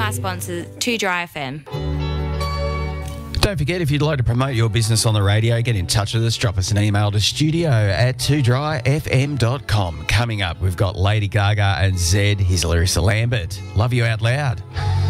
my sponsor, 2 Dry FM. Don't forget, if you'd like to promote your business on the radio, get in touch with us. Drop us an email to studio@2dryfm.com. Coming up, we've got Lady Gaga and Zed. Here's Larissa Lambert. Love You Out Loud.